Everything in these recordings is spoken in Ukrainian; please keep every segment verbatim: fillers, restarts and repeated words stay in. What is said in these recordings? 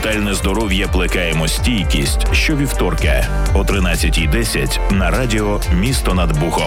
ментальне здоров'я плекаємо стійкість щовівторка о тринадцятій десять на радіо «Місто над Бухом».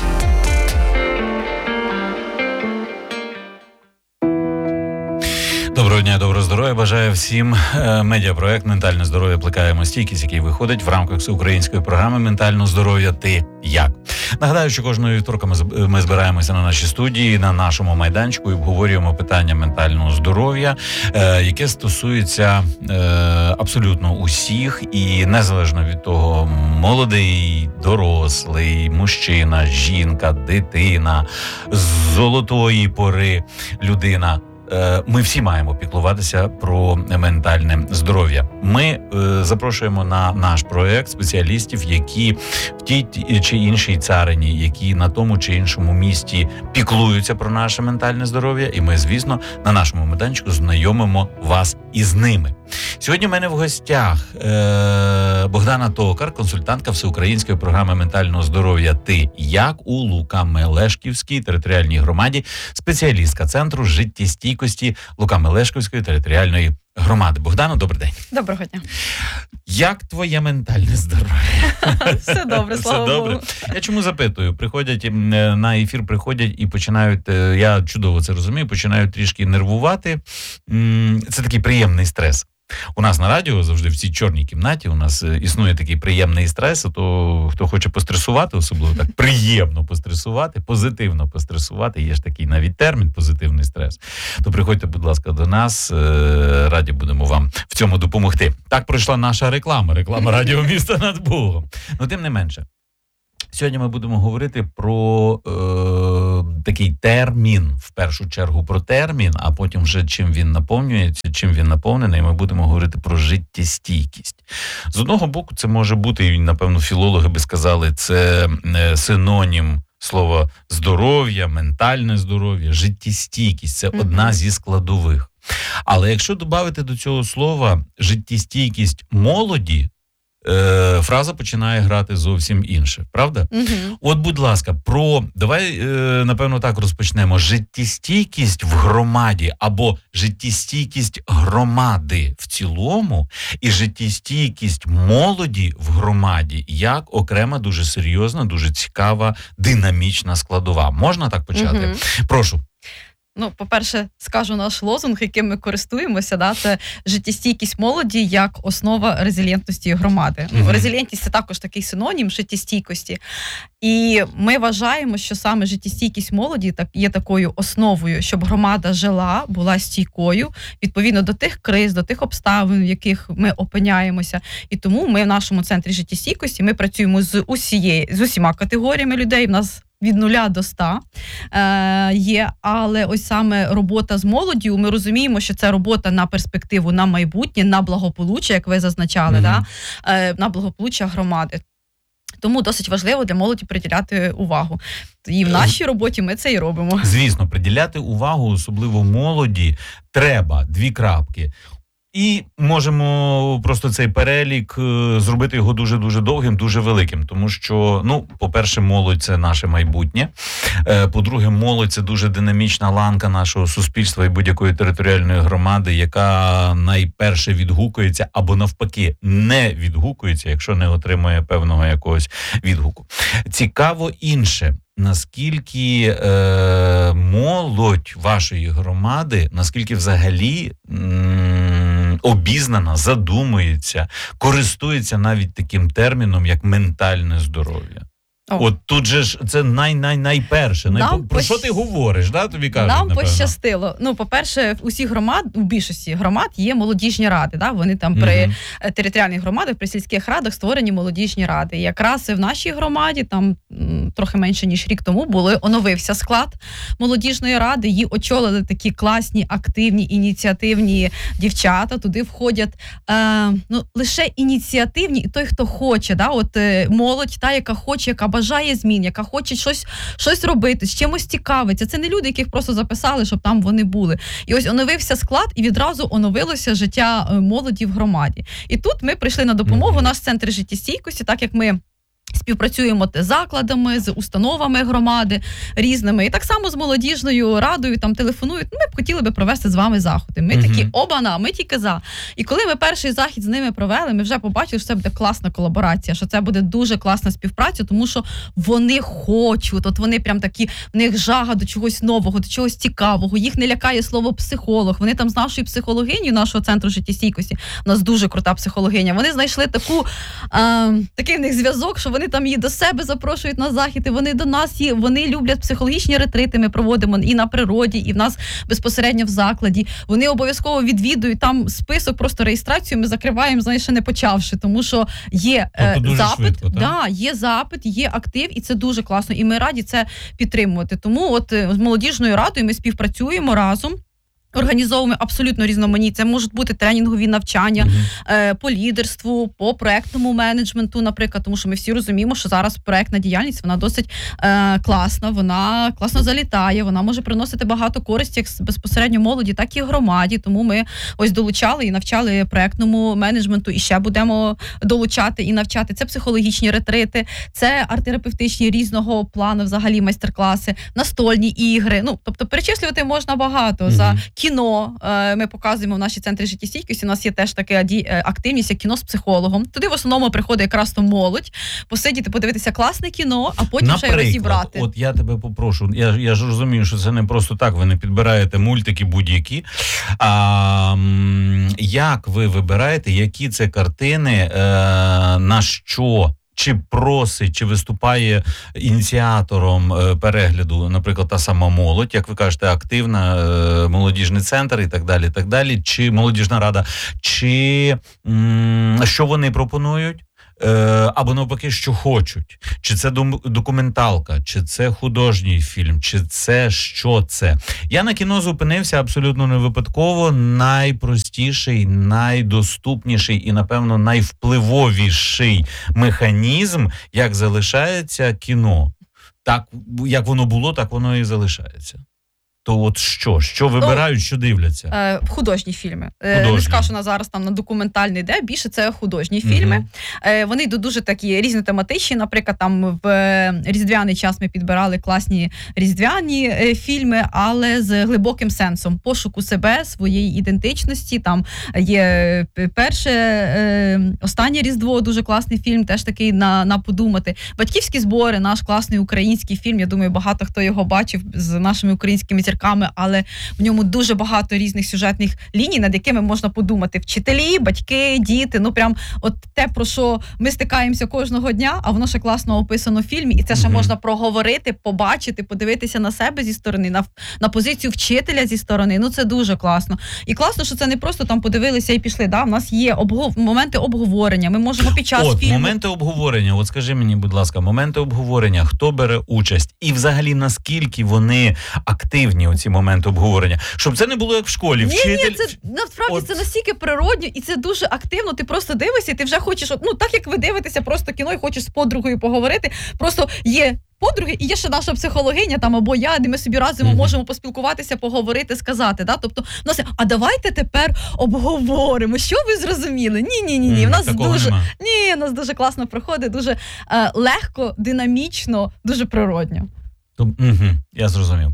Доброго дня, доброго здоров'я. Бажаю всім. Медіапроект «Ментальне здоров'я плекаємо стійкість», який виходить в рамках всеукраїнської програми «Ментальне здоров'я. Ти як?». Нагадаю, що кожного вівторка ми збираємося на нашій студії, на нашому майданчику і обговорюємо питання ментального здоров'я, яке стосується абсолютно усіх і незалежно від того, молодий, дорослий, мужчина, жінка, дитина, з золотої пори людина. Ми всі маємо піклуватися про ментальне здоров'я. Ми е, запрошуємо на наш проект спеціалістів, які в тій чи іншій царині, які на тому чи іншому місті піклуються про наше ментальне здоров'я. І ми, звісно, на нашому майданчику знайомимо вас із ними. Сьогодні в мене в гостях е, Богдана Токар, консультантка всеукраїнської програми ментального здоров'я «Ти як» у Лука-Мелешківській територіальній громаді, спеціалістка Центру життєстійкості Лука-Мелешківської територіальної громади. Богдано, добрий день. Доброго дня. Як твоє ментальне здоров'я? Все добре, слава Все добре. Богу. Я чому запитую? Приходять на ефір, приходять і починають, я чудово це розумію, починають трішки нервувати. Це такий приємний стрес. У нас на радіо завжди в цій чорній кімнаті у нас існує такий приємний стрес, а то хто хоче постресувати, особливо так приємно постресувати, позитивно постресувати, є ж такий навіть термін позитивний стрес, то приходьте, будь ласка, до нас, раді будемо вам в цьому допомогти. Так пройшла наша реклама, реклама радіо «Місто над Богом». Ну, тим не менше. Сьогодні ми будемо говорити про е, такий термін, в першу чергу про термін, а потім вже чим він наповнюється, чим він наповнений, ми будемо говорити про життєстійкість. З одного боку, це може бути, і, напевно, філологи би сказали, це синонім слова здоров'я, ментальне здоров'я, життєстійкість – це mm-hmm. одна зі складових. Але якщо додати до цього слова життєстійкість молоді, фраза починає грати зовсім інше, правда? Угу. От, будь ласка, про, давай, напевно, так розпочнемо. Життєстійкість в громаді або життєстійкість громади в цілому і життєстійкість молоді в громаді як окрема, дуже серйозна, дуже цікава, динамічна складова. Можна так почати? Угу. Прошу. Ну, по-перше, скажу наш лозунг, яким ми користуємося, да, це життєстійкість молоді як основа резилієнтності громади. Mm-hmm. Ну, резилієнтність – це також такий синонім життєстійкості. І ми вважаємо, що саме життєстійкість молоді так, є такою основою, щоб громада жила, була стійкою, відповідно до тих криз, до тих обставин, в яких ми опиняємося. І тому ми в нашому центрі життєстійкості, ми працюємо з усією, з усіма категоріями людей. В нас від нуля до ста е, є, але ось саме робота з молоддю, ми розуміємо, що це робота на перспективу, на майбутнє, на благополуччя, як ви зазначали, mm-hmm. да? е, на благополуччя громади. Тому досить важливо для молоді приділяти увагу. І в нашій роботі ми це і робимо. Звісно, приділяти увагу, особливо молоді, треба, дві крапки. І можемо просто цей перелік зробити його дуже-дуже довгим, дуже великим. Тому що, ну, по-перше, молодь – це наше майбутнє. По-друге, молодь – це дуже динамічна ланка нашого суспільства і будь-якої територіальної громади, яка найперше відгукується або навпаки не відгукується, якщо не отримує певного якогось відгуку. Цікаво інше. Наскільки е, молодь вашої громади, наскільки взагалі м, обізнана, задумується, користується навіть таким терміном, як ментальне здоров'я? О. От тут же ж це най-най-найперше. Най... Про пощ... що ти говориш, да? Тобі кажуть, Нам напевно. пощастило. Ну, по-перше, в усіх громад, у більшості громад є молодіжні ради. Да? Вони там при mm-hmm. територіальних громадах, при сільських радах створені молодіжні ради. І якраз в нашій громаді, там м, трохи менше, ніж рік тому, були, оновився склад молодіжної ради. Її очолили такі класні, активні, ініціативні дівчата. Туди входять е, ну, лише ініціативні і той, хто хоче. Да? От е, молодь, та, яка хоче, яка бажає змін, яка хоче щось, щось робити, з чимось цікавиться. Це не люди, яких просто записали, щоб там вони були. І ось оновився склад, і відразу оновилося життя молоді в громаді. І тут ми прийшли на допомогу, наш центр життєстійкості, так як ми Співпрацюємо з закладами, з установами громади різними. І так само з молодіжною радою там телефонують, ну, ми б хотіли би провести з вами заходи. Ми uh-huh. такі, обана, ми тільки за. І коли ми перший захід з ними провели, ми вже побачили, що це буде класна колаборація, що це буде дуже класна співпраця, тому що вони хочуть, от вони прям такі, в них жага до чогось нового, до чогось цікавого, їх не лякає слово психолог. Вони там з нашою психологинею, нашого центру життєстійкості, у нас дуже крута психологиня, вони знайшли таку, а, такий в них зв'язок, що вони там її до себе запрошують на захід, і вони до нас, і вони люблять психологічні ретрити, ми проводимо і на природі, і в нас безпосередньо в закладі. Вони обов'язково відвідують, там список, просто реєстрацію ми закриваємо, знаєш, ще не почавши, тому що є е, запит, швидко, да, є запит, є актив, і це дуже класно, і ми раді це підтримувати. Тому от з молодіжною радою ми співпрацюємо разом. Організовуємо абсолютно різноманітні. Це можуть бути тренінгові навчання uh-huh. е, по лідерству, по проектному менеджменту, наприклад, тому що ми всі розуміємо, що зараз проектна діяльність, вона досить е, класна, вона класно залітає, вона може приносити багато користі як безпосередньо молоді, так і громаді, тому ми ось долучали і навчали проектному менеджменту, і ще будемо долучати і навчати. Це психологічні ретрити, це арт-терапевтичні різного плану взагалі майстер-класи, настольні ігри, ну, тобто перечислювати можна багато. Uh-huh. За кіно ми показуємо в нашій центрі життєстійкості. У нас є теж така активність, як кіно з психологом. Туди в основному приходить якраз то молодь, посидіти, подивитися класне кіно, а потім Наприклад, ще й розібрати. От я тебе попрошу, я, я ж розумію, що це не просто так, ви не підбираєте мультики будь-які. А як ви вибираєте, які це картини, е, на що? Чи просить, чи виступає ініціатором е, перегляду, наприклад, та сама молодь, як ви кажете, активна, е, молодіжний центр і так далі, і так далі, чи молодіжна рада, чи м, що вони пропонують, е, або навпаки, що хочуть, чи це документалка, чи це художній фільм, чи це що це. Я на кіно зупинився абсолютно не випадково, найпростіший, найдоступніший і, напевно, найвпливовіший механізм, як залишається кіно. Так, як воно було, так воно і залишається. То от що? Що вибирають, що дивляться? Е, художні фільми. Художні. Не скажу, що на зараз там на документальний йде, більше це художні фільми. Угу. Е, вони йдуть дуже такі різнотематичні. Наприклад, там в різдвяний час ми підбирали класні різдвяні е, фільми, але з глибоким сенсом пошуку себе, своєї ідентичності. Там є перше, е, останнє Різдво, дуже класний фільм, теж такий на, на подумати. Батьківські збори, наш класний український фільм. Я думаю, багато хто його бачив з нашими українськими зірками, але в ньому дуже багато різних сюжетних ліній, над якими можна подумати. Вчителі, батьки, діти, ну прям от те, про що ми стикаємося кожного дня, а воно ще класно описано в фільмі, і це ще mm-hmm. можна проговорити, побачити, подивитися на себе зі сторони, на, на позицію вчителя зі сторони. Ну це дуже класно. І класно, що це не просто там подивилися і пішли. Да? У нас є обгов... моменти обговорення, ми можемо під час от, фільму... моменти обговорення, от скажи мені, будь ласка, моменти обговорення, хто бере участь і взагалі наскільки вони активні, оці моменти обговорення, щоб це не було як в школі. Ні, Вчитель... ні, це насправді От... це настільки природньо і це дуже активно. Ти просто дивишся, і ти вже хочеш, ну так як ви дивитеся просто кіно і хочеш з подругою поговорити, просто є подруги і є ще наша психологиня там або я, де ми собі разом mm-hmm. можемо поспілкуватися, поговорити, сказати. Да? Тобто, в нас, а давайте тепер обговоримо, що ви зрозуміли? Ні, ні, ні, ні. В нас Такого дуже нема. ні, в нас дуже класно проходить, дуже е, легко, динамічно, дуже природньо. Угу, я зрозумів.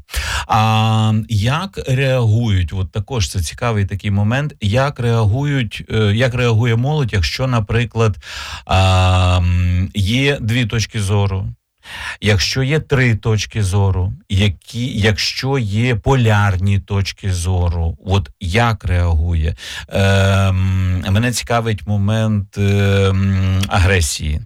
А як реагують, от також це цікавий такий момент, як реагують, як реагує молодь, якщо, наприклад, а, є дві точки зору, якщо є три точки зору, які, якщо є полярні точки зору, от як реагує? Е, мене цікавить момент е, агресії.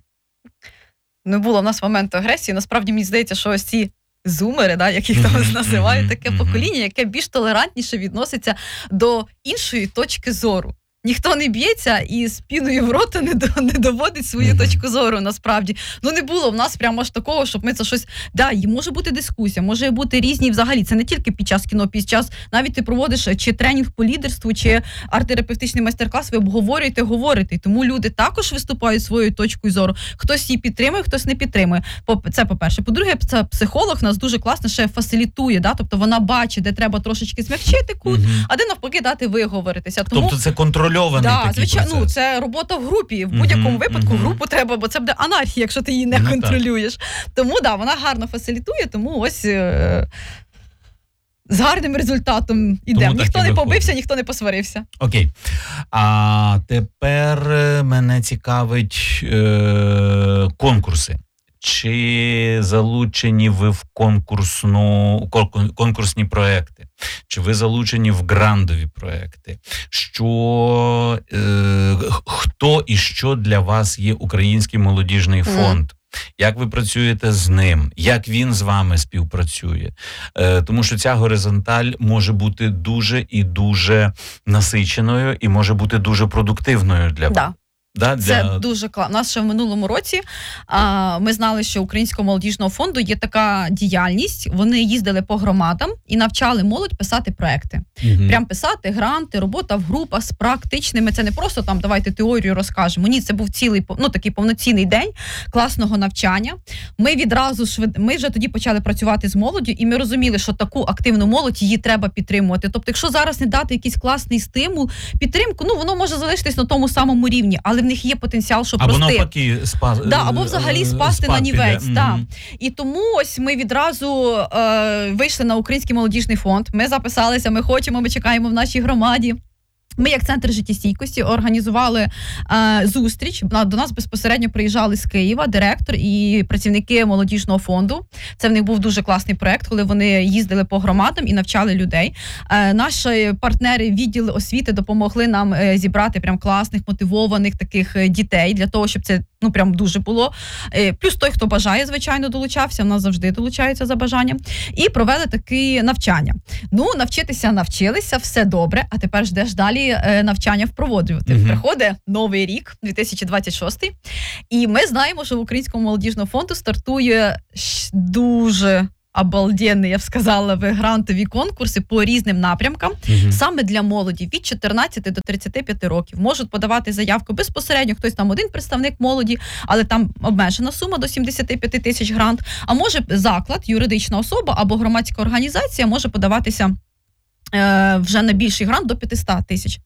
Не було в нас моменту агресії, насправді мені здається, що ось ці зумери, да, яких там називають, таке покоління, яке більш толерантніше відноситься до іншої точки зору. Ніхто не б'ється і з піною в рота не, до, не доводить свою mm-hmm. точку зору, насправді. Ну, не було в нас прямо аж такого, щоб ми це щось... Да, і може бути дискусія, може бути різні взагалі. Це не тільки під час кіно, під час... Навіть ти проводиш чи тренінг по лідерству, чи арт-терапевтичний майстер-клас, ви обговорюєте, говорите. Тому люди також виступають своєю точкою зору. Хтось її підтримує, хтось не підтримує. Це по-перше. По-друге, це психолог нас дуже класно ще фасилітує, да? Тобто вона бачить, де треба трошечки змягчити кут, mm-hmm. а де навпаки дати виговоритися. Тому... Тобто це контроль контрольований да, такий звичайно, процес. ну, це робота в групі. В будь-якому Мгм, випадку мгм. групу треба, бо це буде анархія, якщо ти її не Ну, так. контролюєш. Тому да, вона гарно фасилітує, тому ось е- з гарним результатом ідемо. так Ніхто і не виходить. побився, ніхто не посварився. Окей. А тепер е, мене цікавить е, конкурси. Чи залучені ви в конкурсну, кон- конкурсні проекти? Чи ви залучені в грантові проекти? Що, е, хто і що для вас є Український молодіжний фонд? Як ви працюєте з ним? Як він з вами співпрацює? Е, тому що ця горизонталь може бути дуже і дуже насиченою і може бути дуже продуктивною для вас. Да. Да, для... Це дуже класно. У нас ще в минулому році а, ми знали, що Українського молодіжного фонду є така діяльність. Вони їздили по громадам і навчали молодь писати проекти. Мгм. Прям писати гранти, робота в групах з практичними. Це не просто там давайте теорію розкажемо. Ні, це був цілий ну, такий повноцінний день класного навчання. Ми відразу швид... ми вже тоді почали працювати з молоддю, і ми розуміли, що таку активну молодь її треба підтримувати. Тобто, якщо зараз не дати якийсь класний стимул, підтримку, ну воно може залишитись на тому самому рівні, але в них є потенціал, щоб Або рости. навпаки спас... Да, або взагалі е, спасти спад на нівець. піде. Да. Мгм. І тому ось ми відразу е, вийшли на Український молодіжний фонд. Ми записалися, ми хочемо, ми чекаємо в нашій громаді. Ми, як центр життєстійкості, організували е, зустріч. На- До нас безпосередньо приїжджали з Києва директор і працівники молодіжного фонду. Це в них був дуже класний проект, коли вони їздили по громадам і навчали людей. Е, наші партнери відділи освіти допомогли нам е, зібрати прям класних, мотивованих таких е, дітей для того, щоб це ну прям дуже було. Е, плюс той, хто бажає, звичайно, долучався. В нас завжди долучаються за бажанням. І провели такі навчання. Ну, навчитися навчилися, все добре. А тепер ждеш далі е, навчання впроводжувати. Мгм. Приходить новий рік, дві тисячі двадцять шостий, і ми знаємо, що в Українському молодіжному фонду стартує щ- дуже обалденний, я б сказала, ви, грантові конкурси по різним напрямкам. Мгм. Саме для молоді від чотирнадцяти до тридцяти п'яти років можуть подавати заявку безпосередньо, хтось там один представник молоді, але там обмежена сума до сімдесят п'ять тисяч грант, а може заклад, юридична особа або громадська організація може подаватися е, вже на більший грант до п'ятсот тисяч.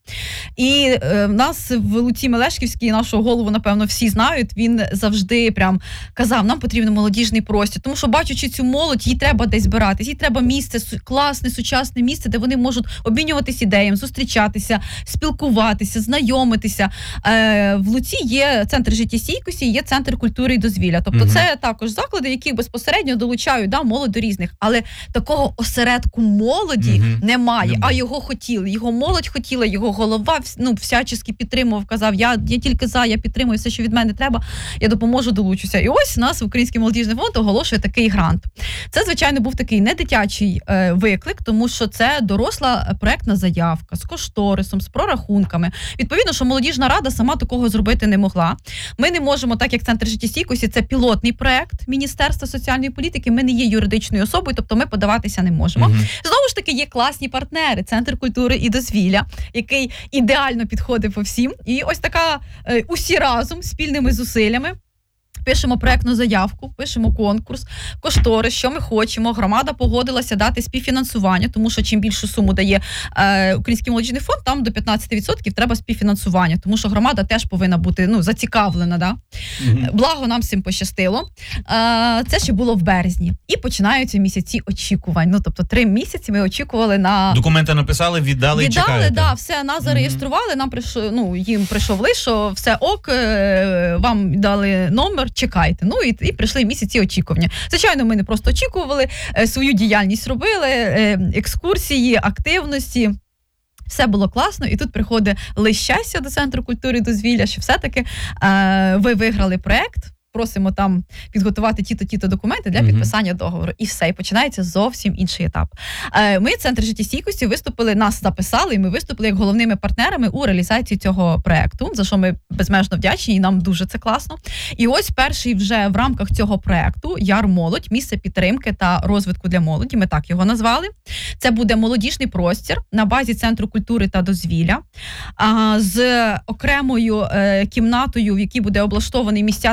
І е, в нас в Луці Мелешківській, нашого голову, напевно, всі знають, він завжди прям казав, нам потрібен молодіжний простір, тому що бачачи цю молодь, їй треба десь збиратись, їй треба місце, су- класне, сучасне місце, де вони можуть обмінюватись ідеями, зустрічатися, спілкуватися, знайомитися. Е, в Луці є центр життєстійкості, є центр культури і дозвілля. Тобто Мгм. це також заклади, які безпосередньо долучають да, молодь до різних. Але такого осередку молоді Мгм. немає, Немає. а його хотіли. Його молодь хотіла, його голова вс- ну, всячески підтримував, казав, я, я тільки за, я підтримую все, що від мене треба, я допоможу, долучуся. І ось у нас Український молодіжний фонд оголошує такий грант. Це, звичайно, був такий не дитячий е, виклик, тому що це доросла проектна заявка з кошторисом, з прорахунками. Відповідно, що молодіжна рада сама такого зробити не могла. Ми не можемо, так як Центр життєстійкості, це пілотний проект Міністерства соціальної політики, ми не є юридичною особою, тобто ми подаватися не можемо. Мгм. Знову ж таки, є класні партнери, Центр культури і дозвілля, який ідеально підходить по всім. І ось така е, усі разом спільними зусиллями пишемо проектну заявку, пишемо конкурс, кошторис, що ми хочемо. Громада погодилася дати співфінансування, тому що чим більшу суму дає е, Український молодіжний фонд, там до п'ятнадцять відсотків треба співфінансування, тому що громада теж повинна бути ну, зацікавлена. Да? Мгм. Благо нам з цим пощастило. Е, Це ще було в березні. І починаються місяці очікувань. Ну, тобто три місяці ми очікували на... Документи написали, віддали, і Віддали, чекаєте. да, все, нас зареєстрували, нам прийшов, ну, їм прийшов лист, що все ок, е, вам дали номер, чекайте. Ну, і, і прийшли місяці очікування. Звичайно, ми не просто очікували, е, свою діяльність робили, е, екскурсії, активності. Все було класно, і тут приходить лист щастя до Центру культури і дозвілля, що все-таки е, ви виграли проект, просимо там підготувати ті-то, ті-то документи для Мгм. підписання договору. І все, і починається зовсім інший етап. Е, Ми, Центр життєстійкості, виступили, нас записали, і ми виступили як головними партнерами у реалізації цього проекту, за що ми безмежно вдячні, і нам дуже це класно. І ось перший вже в рамках цього проекту «Яр Молодь», місце підтримки та розвитку для молоді, ми так його назвали. Це буде молодіжний простір на базі Центру культури та дозвілля, а, з окремою е, кімнатою, в якій буде облаштований місця там для навчання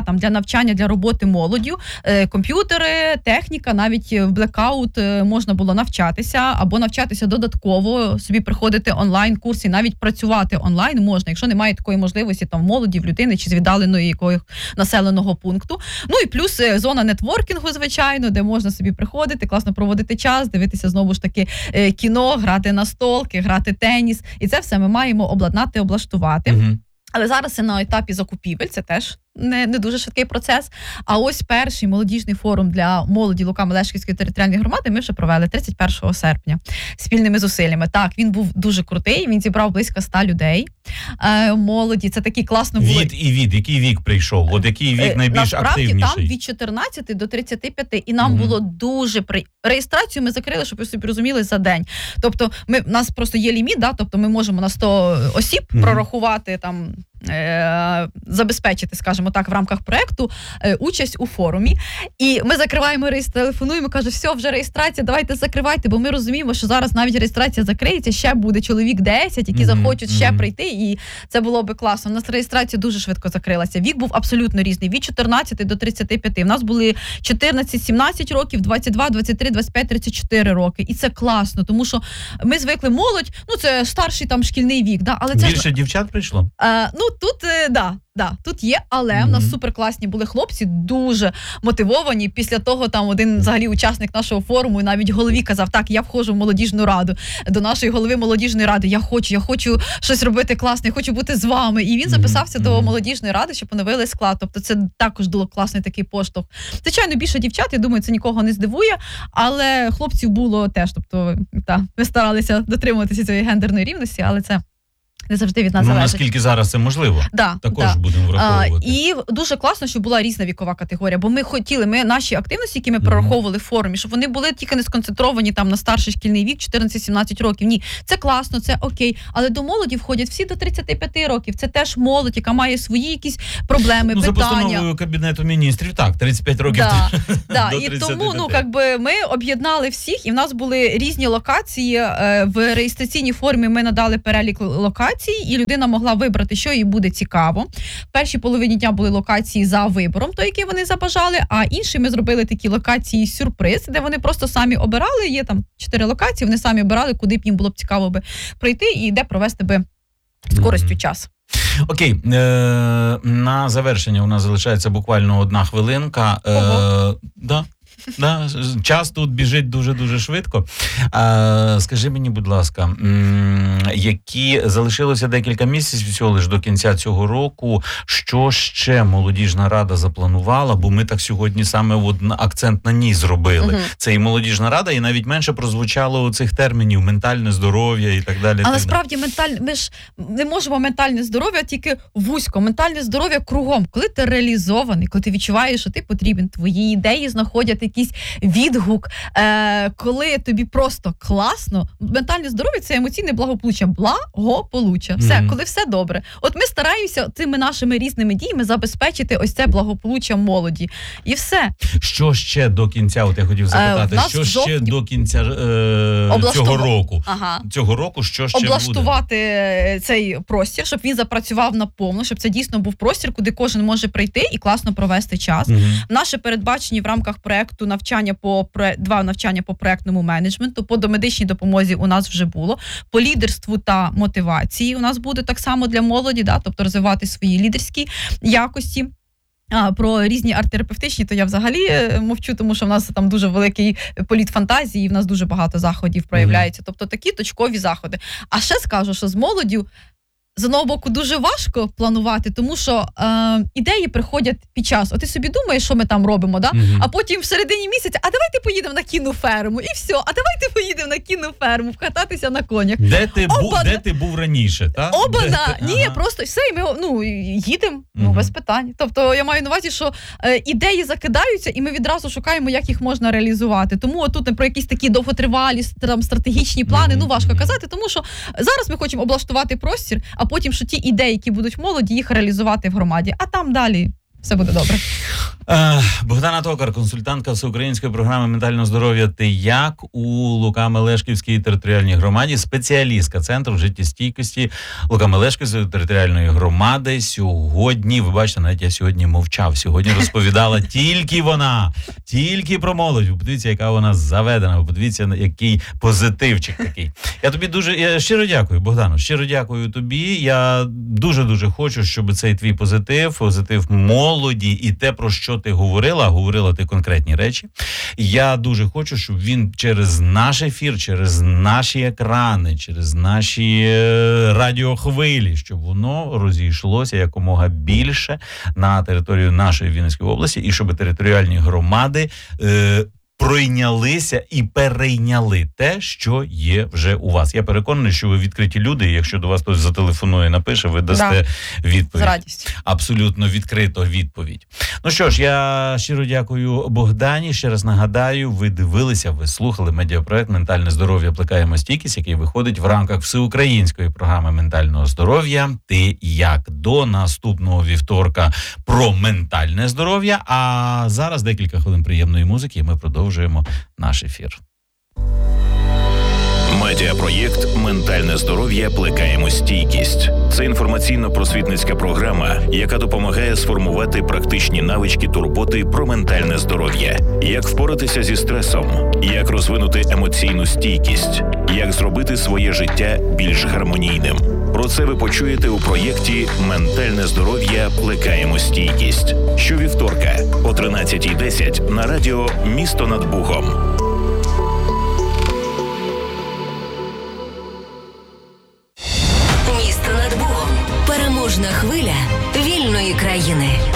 навчання для роботи молоддю, е, комп'ютери, техніка, навіть в блекаут е, можна було навчатися або навчатися додатково, собі приходити онлайн-курси, навіть працювати онлайн можна, якщо немає такої можливості там в молоді, в людини чи з віддаленої якогось населеного пункту. Ну і плюс е, зона нетворкінгу, звичайно, де можна собі приходити, класно проводити час, дивитися знову ж таки е, кіно, грати на столки, грати теніс. І це все ми маємо обладнати, облаштувати. Угу. Але зараз це на етапі закупівель, це теж не, не дуже швидкий процес. А ось перший молодіжний форум для молоді Лука-Мелешківської територіальної громади ми вже провели тридцять першого серпня спільними зусиллями. Так, він був дуже крутий, він зібрав близько ста людей. Е, молоді, це такі класно було. Від і від, який вік прийшов? От який вік найбільш Насправді, активніший? Насправді, там від чотирнадцяти до тридцяти п'яти, і нам угу. було дуже при... Реєстрацію ми закрили, щоб ви собі розуміли, за день. Тобто, ми, у нас просто є ліміт, да? Тобто ми можемо на сто осіб угу. прорахувати там, Е, забезпечити, скажімо так, в рамках проекту е, участь у форумі. І ми закриваємо реєстрацію, телефонуємо, кажуть, все, вже реєстрація, давайте закривайте, бо ми розуміємо, що зараз навіть реєстрація закриється, ще буде чоловік десять, які mm-hmm. захочуть ще mm-hmm. прийти, і це було би класно. У нас реєстрація дуже швидко закрилася. Вік був абсолютно різний, від чотирнадцяти до тридцяти п'яти. У нас були чотирнадцять-сімнадцять років, двадцять два, двадцять три, двадцять п'ять, тридцять чотири роки. І це класно, тому що ми звикли молодь, ну це старший там шкільний вік, да, але це більше ж... дівчат прийшло? Е, ну тут, е, да, да, тут є, але mm-hmm. в нас суперкласні були хлопці, дуже мотивовані. Після того там один взагалі учасник нашого форуму і навіть голові казав, так, я входжу в молодіжну раду, до нашої голови молодіжної ради, я хочу, я хочу щось робити класне, я хочу бути з вами. І він записався mm-hmm. до молодіжної ради, щоб поновили склад. Тобто це також було класний такий поштовх. Звичайно, більше дівчат, я думаю, це нікого не здивує, але хлопців було теж. Тобто, так, ми старалися дотримуватися цієї гендерної рівності, але це не завжди від нас ну, залежить. Наскільки зараз це можливо, да, також да. будемо враховувати. А, і дуже класно, щоб була різна вікова категорія, бо ми хотіли, ми наші активності, які ми прораховували в форумі, щоб вони були тільки не сконцентровані там на старший шкільний вік, чотирнадцять-сімнадцять років. Ні, це класно, це окей, але до молоді входять всі до тридцяти п'яти років. Це теж молодь, яка має свої якісь проблеми, ну, питання. За постановою Кабінету міністрів, так, тридцять п'ять років. Да, да. До і тому, ну, якби ми об'єднали всіх, і в нас були різні локації. В реєстраційній формі ми надали перелік локацій, і людина могла вибрати, що їй буде цікаво. В першій половині дня були локації за вибором, то які вони забажали, а інші ми зробили такі локації сюрприз, де вони просто самі обирали, є там чотири локації, вони самі обирали, куди б їм було б цікаво би прийти і де провести би з користю mm-hmm. час. Окей, е- на завершення у нас залишається буквально одна хвилинка. Е- да. Да, час тут біжить дуже-дуже швидко. А, скажи мені, будь ласка, м- які залишилося декілька місяців всього лиш до кінця цього року, що ще молодіжна рада запланувала, бо ми так сьогодні саме от акцент на ній зробили. Угу. Це і молодіжна рада, і навіть менше прозвучало у цих термінів ментальне здоров'я і так далі. Але справді ментальне, ми ж не можемо ментальне здоров'я тільки вузько, ментальне здоров'я кругом. Коли ти реалізований, коли ти відчуваєш, що ти потрібен, твої ідеї знаходять якийсь відгук, е, коли тобі просто класно, ментальне здоров'я – це емоційне благополуччя, благополуччя. Все, mm-hmm. коли все добре. От ми стараємося цими нашими різними діями забезпечити ось це благополуччя молоді. І все. Що ще до кінця, от я хотів запитати, е, що жовтні... ще до кінця е, Облаштов... цього року? Ага. Цього року що ще облаштувати буде? Цей простір, щоб він запрацював наповну, щоб це дійсно був простір, куди кожен може прийти і класно провести час. Mm-hmm. Наше передбачені в рамках проекту навчання по два навчання по проектному менеджменту, по домедичній допомозі у нас вже було, по лідерству та мотивації у нас буде так само для молоді, да, тобто розвивати свої лідерські якості. А про різні арт-терапевтичні, то я взагалі мовчу, тому що в нас там дуже великий політ фантазії, і в нас дуже багато заходів проявляється. Mm-hmm. Тобто такі точкові заходи. А ще скажу, що з молоддю з одного боку дуже важко планувати, тому що е, ідеї приходять під час. От ти собі думаєш, що ми там робимо, да? Mm-hmm. А потім в середині місяця, а давайте поїдемо на кінну ферму, і все, а давайте поїдемо на кінну ферму, вкататися на конях. Де ти, бу, де ти був раніше, так? Обана! Ні, ага. просто все, і ми ну, їдемо, ну, mm-hmm. без питань. Тобто я маю на увазі, що е, ідеї закидаються, і ми відразу шукаємо, як їх можна реалізувати. Тому отут про якісь такі довготривалі там, стратегічні плани, mm-hmm. ну важко казати, тому що зараз ми хочемо облаштувати простір, а потім, що ті ідеї, які будуть в молоді, їх реалізувати в громаді. А там далі все буде добре. Богдана Токар, консультантка всеукраїнської програми ментального здоров'я «Ти як» у Лука-Мелешківській територіальній громаді, спеціалістка Центру життєстійкості Лука-Мелешківської територіальної громади. Сьогодні, ви бачите, навіть я сьогодні мовчав, сьогодні розповідала тільки вона, тільки про молодь. Ви подивіться, яка вона заведена, ви подивіться, який позитивчик такий. Я тобі дуже, я щиро дякую, Богдану, щиро дякую тобі. Я дуже-дуже хочу, щоб цей твій позитив, позитив молоді і те, про що ти говорила, говорила ти конкретні речі. Я дуже хочу, щоб він через наш ефір, через наші екрани, через наші е, радіохвилі, щоб воно розійшлося якомога більше на територію нашої Вінницької області, і щоб територіальні громади е, пройнялися і перейняли те, що є вже у вас. Я переконаний, що ви відкриті люди, і якщо до вас хтось зателефонує, напише, ви дасте да. відповідь. З радістю. Абсолютно відкрито відповідь. Ну що ж, я щиро дякую Богдані. Ще раз нагадаю, ви дивилися, ви слухали медіапроект «Ментальне здоров'я. Плекаємо стійкість», який виходить в рамках всеукраїнської програми ментального здоров'я «Ти як». До наступного вівторка про ментальне здоров'я. А зараз декілька хвилин приємної музики, і ми продовжуємо Продовжуємо наш ефір. Медіапроєкт «Ментальне здоров'я. Плекаємо стійкість». Це інформаційно-просвітницька програма, яка допомагає сформувати практичні навички турботи про ментальне здоров'я. Як впоратися зі стресом, як розвинути емоційну стійкість, як зробити своє життя більш гармонійним. Про це ви почуєте у проєкті «Ментальне здоров'я. Плекаємо стійкість». Щовівторка о тринадцятій десять на радіо «Місто над Бугом». Місто над Бугом. Переможна хвиля вільної країни.